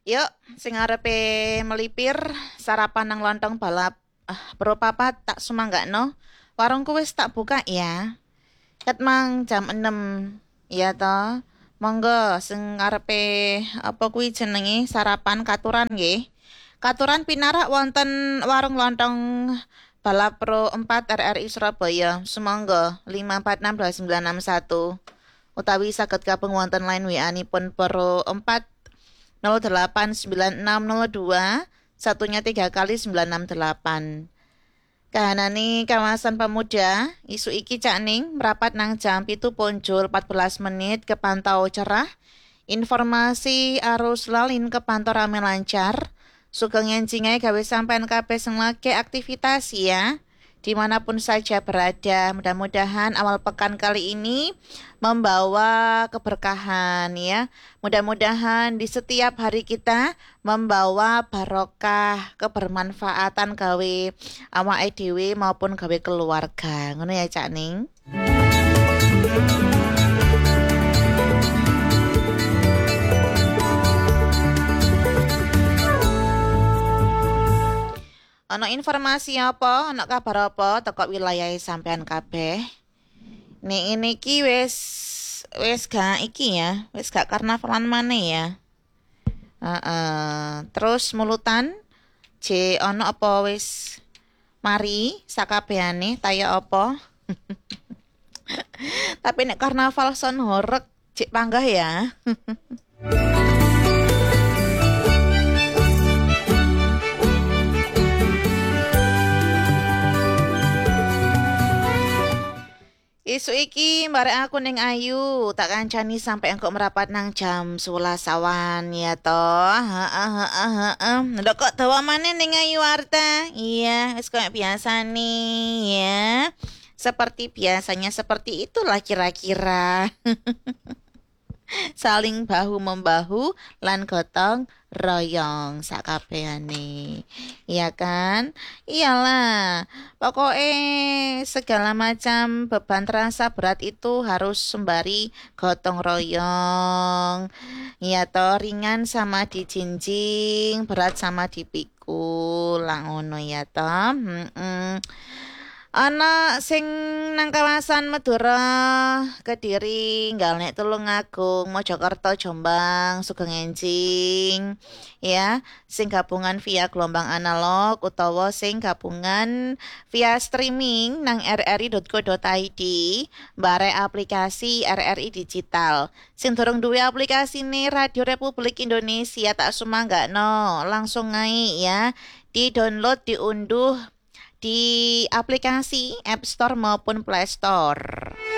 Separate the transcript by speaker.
Speaker 1: Yuk, sing arepe melipir sarapan nang lontong balap. Bro papat tak sumanggakno. Warungku wis tak buka ya. Ket mang jam 6. Ya toh. Monggo sing arepe apa kuwi jenenge sarapan katuran nggih. Katuran pinarak wonten warung lontong balap Pro 4 RRI Surabaya. Sumangga 5462961 utawi saged gabung wonten line WA-nipun Pro 4 089602 satunya 3 kali 968. Kahanane kawasan pemuda, isu iki Cak Ning merapat nang jam pitu ponjol 14 menit kepantau cerah. Informasi arus lalin kepantau rame lancar. Sugeng enjingai gawe sampean kabeh sing lagi aktivitas ya. Dimanapun saja berada, mudah-mudahan awal pekan kali ini membawa keberkahan ya. Mudah-mudahan di setiap hari kita membawa barokah, kebermanfaatan gawe awake dhewe maupun gawe keluarga. Ngono ya Cak Ning. Ono informasi apa, ono kabar apa teko wilayah sampean kabeh? Nek ini ki wis gak iki ya, wis gak karnavalan maneh ya. Terus mulutan ono apa wis mari sakabehane taya apa? Tapi nek karnaval son horeg cek panggah ya. Isu iki barek aku ning Ayu, tak kancani sampai engkau merapat nang jam 11 awan ya toh. Heeh heeh heeh. Ndak kok dawa maneh ning Ayu Arta. Iya, wis kayak biasa nih ya. Seperti biasanya seperti itulah kira-kira. Saling bahu membahu lan gotong royong sakabehane. Iya kan? Iyalah. Pokoknya segala macam beban terasa berat itu harus sembari gotong royong. Iya toh ringan sama dijinjing, berat sama dipikul. Lah ngono ya toh. Ana sing nang kawasan Madura, Kediri, Galnek Tulungagung, Mojokerto, Jombang, Sugeng Enjing, ya, sing gabungan via gelombang analog utawa sing gabungan via streaming nang rri.co.id, bare aplikasi RRI Digital. Sing durung duwe aplikasi nih Radio Republik Indonesia tak sumanggakno, langsung ngai ya, di-download, diunduh di aplikasi App Store maupun Play Store.